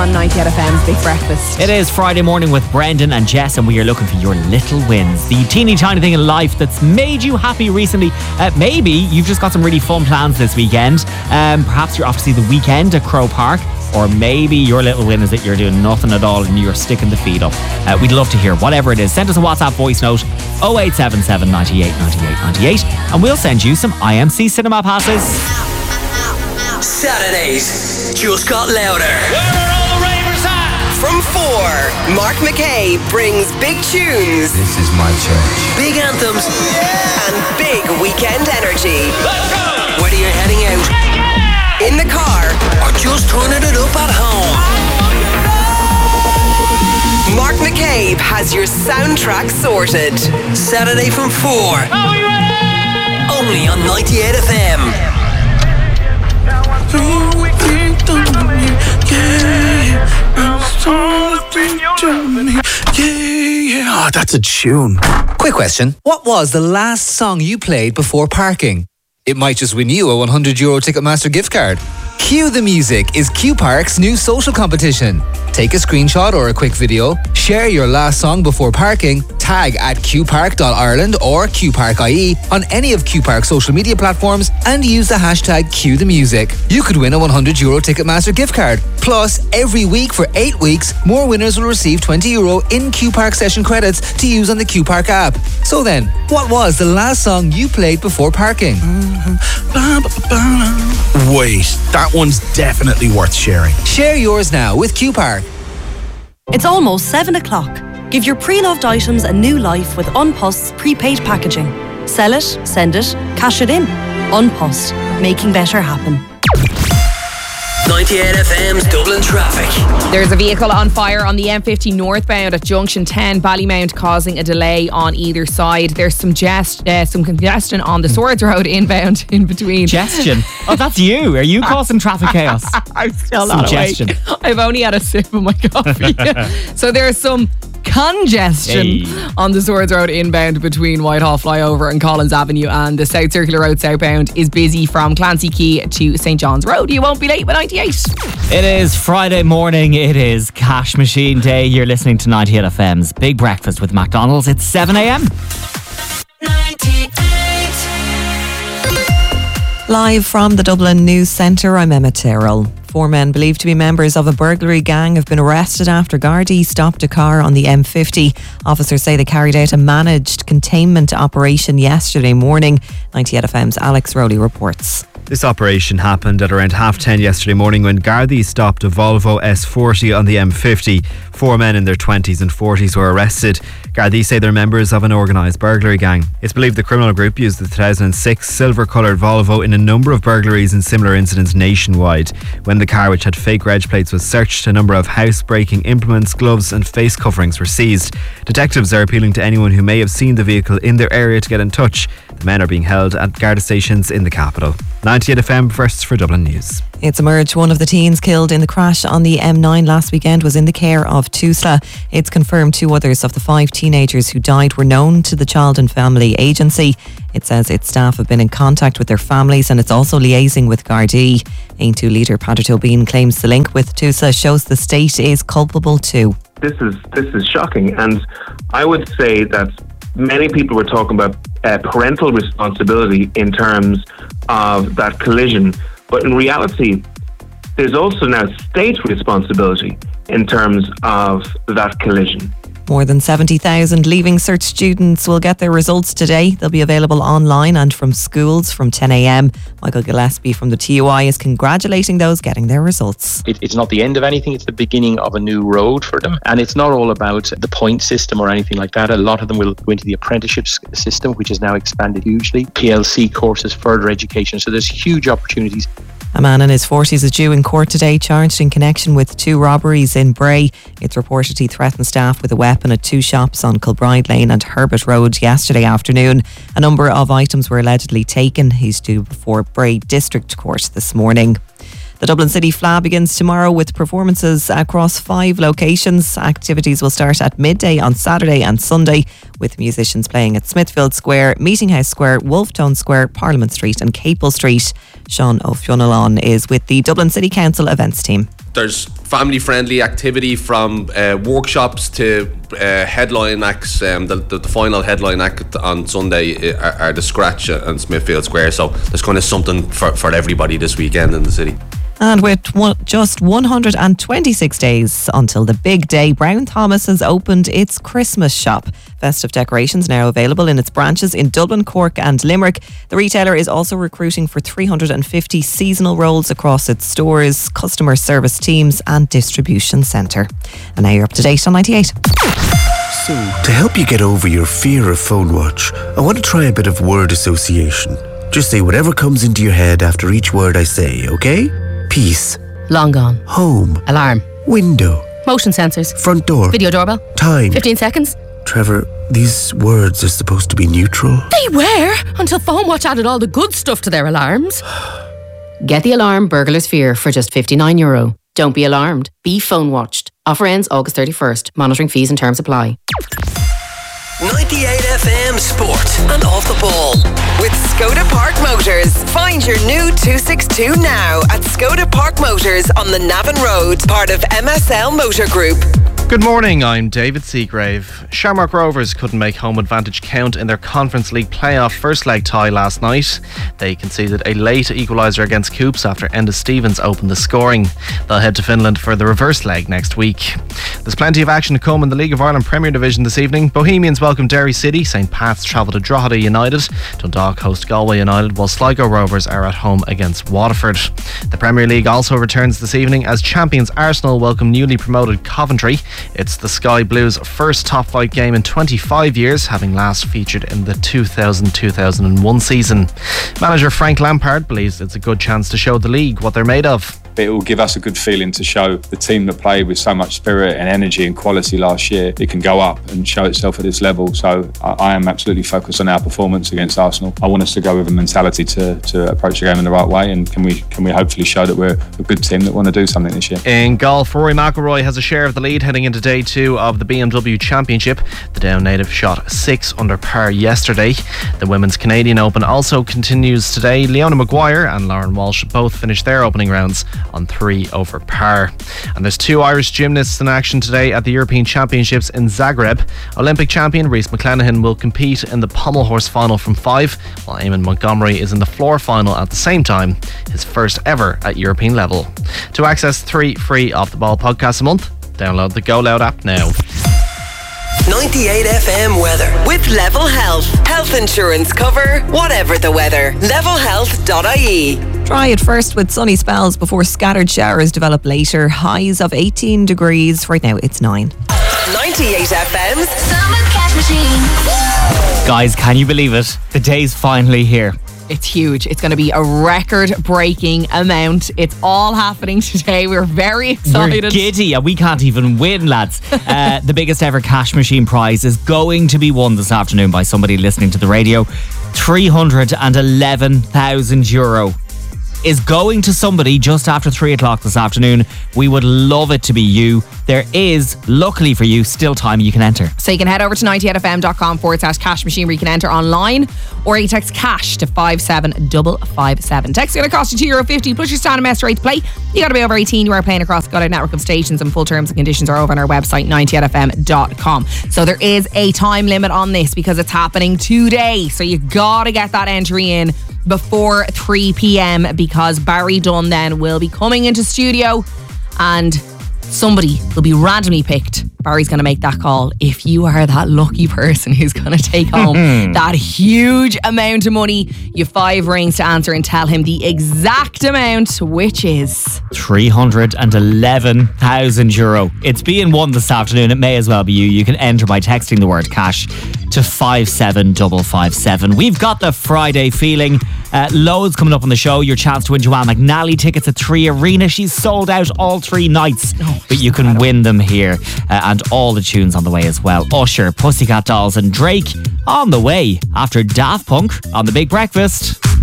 on 98 FM's Big Breakfast. It is Friday morning with Brendan and Jess, and we are looking for your little wins. The teeny tiny thing in life that's made you happy recently. Maybe you've just got some really fun plans this weekend. Perhaps you're off to see The Weekend at Crow Park. Or maybe your little win is that you're doing nothing at all and you're sticking the feet up. We'd love to hear whatever it is. Send us a WhatsApp voice note 0877 98 98 98 and we'll send you some IMC cinema passes. Saturdays just got louder. Where are all the ravers at? From 4, Mark McKay brings big tunes, This is my church. big anthems, and big weekend energy. Let's go! Whether you're heading out, in the car, or just turning it up at home, Mark McCabe has your soundtrack sorted. Saturday from 4. Are we ready? Only on 98 FM. Oh, that's a tune. Quick question. What was the last song you played before parking? It might just win you a €100 Ticketmaster gift card. Cue the Music is Q Park's new social competition. Take a screenshot or a quick video, share your last song before parking, tag at qpark.ireland or qpark.ie on any of Q Park's social media platforms and use the hashtag Cue the Music. You could win a €100 Ticketmaster gift card. Plus, every week for 8 weeks, more winners will receive €20 in Q Park session credits to use on the Q Park app. So then, what was the last song you played before parking? Wait, that one's definitely worth sharing. Share yours now with Q Park. It's almost 7 o'clock. Give your pre-loved items a new life with Unpost's prepaid packaging. Sell it, send it, cash it in. Unpost, making better happen. 98 FM's Dublin traffic. There's a vehicle on fire on the M50 northbound at Junction 10, Ballymount, causing a delay on either side. There's some congestion on the Swords Road inbound in between. Suggestion? Oh, that's you. Are you causing traffic chaos? I'm still not awake. Suggestion. I've only had a sip of my coffee. So there's some congestion on the Swords Road inbound between Whitehall Flyover and Collins Avenue, and the South Circular Road southbound is busy from Clancy Quay to St John's Road. You won't be late with 98. It is Friday morning. It is Cash Machine Day. You're listening to 98 FM's Big Breakfast with McDonald's. It's 7 a.m. 98. Live from the Dublin News Centre, I'm Emma Terrell. 4 men believed to be members of a burglary gang have been arrested after Gardaí stopped a car on the M50. Officers say they carried out a managed containment operation yesterday morning. 98 FM's Alex Rowley reports. This operation happened at around 10:30 yesterday morning when Gardaí stopped a Volvo S40 on the M50. 4 men in their 20s and 40s were arrested. Gardaí say they're members of an organised burglary gang. It's believed the criminal group used the 2006 silver-coloured Volvo in a number of burglaries and similar incidents nationwide. When the car, which had fake reg plates, was searched, a number of house-breaking implements, gloves and face coverings were seized. Detectives are appealing to anyone who may have seen the vehicle in their area to get in touch. The men are being held at Garda stations in the capital. 98 FM first for Dublin News. It's emerged one of the teens killed in the crash on the M9 last weekend was in the care of TUSLA. It's confirmed 2 others of the 5 teenagers who died were known to the Child and Family Agency. It says its staff have been in contact with their families and it's also liaising with Gardaí. Aontú leader Patrick Tobin claims the link with TUSLA shows the state is culpable too. This is shocking, and I would say that many people were talking about parental responsibility in terms of that collision, but in reality there's also now state responsibility in terms of that collision. More than 70,000 Leaving Cert students will get their results today. They'll be available online and from schools from 10 a.m. Michael Gillespie from the TUI is congratulating those getting their results. It's not the end of anything, it's the beginning of a new road for them. And it's not all about the point system or anything like that. A lot of them will go into the apprenticeship system, which has now expanded hugely. PLC courses, further education. So there's huge opportunities. A man in his 40s is due in court today, charged in connection with 2 robberies in Bray. It's reported he threatened staff with a weapon at 2 shops on Kilbride Lane and Herbert Road yesterday afternoon. A number of items were allegedly taken. He's due before Bray District Court this morning. The Dublin City Fla begins tomorrow with performances across 5 locations. Activities will start at midday on Saturday and Sunday, with musicians playing at Smithfield Square, Meeting House Square, Wolfetown Square, Parliament Street and Capel Street. Sean O'Fionalon is with the Dublin City Council events team. there's family-friendly activity from workshops to headline acts. The final headline act on Sunday are the Scratch and Smithfield Square. So there's kind of something for everybody this weekend in the city. And with just 126 days until the big day, Brown Thomas has opened its Christmas shop. Festive decorations now available in its branches in Dublin, Cork and Limerick. The retailer is also recruiting for 350 seasonal roles across its stores, customer service teams and distribution centre. And now you're up to date on 98. So, to help you get over your fear of phone watch, I want to try a bit of word association. Just say whatever comes into your head after each word I say, okay? Peace. Long gone. Home. Alarm. Window. Motion sensors. Front door. Video doorbell. Time. 15 seconds. Trevor, these words are supposed to be neutral. They were, until Phone Watch added all the good stuff to their alarms. Get the alarm Burglar's Fear for just €59. Don't be alarmed. Be phone watched. Offer ends August 31st. Monitoring fees and terms apply. 98 FM Sport and Off the Ball. With Skoda Park Motors. Find your new 262 now at Skoda Park Motors on the Navan Road, part of MSL Motor Group. Good morning, I'm David Seagrave. Shamrock Rovers couldn't make home advantage count in their Conference League playoff first leg tie last night. They conceded a late equaliser against Coops after Enda Stevens opened the scoring. They'll head to Finland for the reverse leg next week. There's plenty of action to come in the League of Ireland Premier Division this evening. Bohemians welcome Derry City, St Pat's travel to Drogheda United, Dundalk host Galway United, while Sligo Rovers are at home against Waterford. The Premier League also returns this evening as champions Arsenal welcome newly promoted Coventry. It's the Sky Blues' first top-flight game in 25 years, having last featured in the 2000-2001 season. Manager Frank Lampard believes it's a good chance to show the league what they're made of. It will give us a good feeling to show the team that played with so much spirit and energy and quality last year, it can go up and show itself at this level. So I am absolutely focused on our performance against Arsenal. I want us to go with a mentality to approach the game in the right way, and can we hopefully show that we're a good team that want to do something this year. In golf, Rory McIlroy has a share of the lead heading into day 2 of the BMW Championship. The Down native shot 6 under par yesterday. The Women's Canadian Open also continues today. Leona Maguire and Lauren Walsh both finished their opening rounds on 3 over par. And there's 2 Irish gymnasts in action today at the European Championships in Zagreb. Olympic champion Rhys McClenaghan will compete in the pommel horse final from 5, while Eamon Montgomery is in the floor final at the same time, his first ever at European level. To access 3 free Off the Ball podcasts a month, download the Go Loud app now. 98 FM weather with Level Health. Health insurance cover, whatever the weather. Levelhealth.ie. Dry at first with sunny spells before scattered showers develop later. Highs of 18 degrees. Right now it's 9. 98 FM's Summer Cash Machine. Guys, can you believe it? The day's finally here. It's huge. It's going to be a record-breaking amount. It's all happening today. We're very excited. We're giddy and we can't even win, lads. The biggest ever cash machine prize is going to be won this afternoon by somebody listening to the radio. €311,000 is going to somebody just after 3 o'clock this afternoon. We would love it to be you. There is, luckily for you, still time you can enter. So you can head over to 98fm.com/cash machine where you can enter online, or you text cash to 57557. Text is going to cost you €2.50 plus your standard mess rate to play. You got to be over 18. You are playing across the Go Loud network of stations, and full terms and conditions are over on our website 98fm.com. So there is a time limit on this because it's happening today. So you got to get that entry in before 3 p.m. because Barry Dunn then will be coming into studio and somebody will be randomly picked. Barry's going to make that call. If you are that lucky person who's going to take home that huge amount of money, you have 5 rings to answer and tell him the exact amount, which is €311,000. It's being won this afternoon. It may as well be you. You can enter by texting the word cash to 57557. We've got the Friday feeling. Loads coming up on the show. Your chance to win Joanne McNally tickets at 3 Arena. She's sold out all 3 nights, but you can win them here. And all the tunes on the way as well. Usher, Pussycat Dolls and Drake on the way after Daft Punk on The Big Breakfast.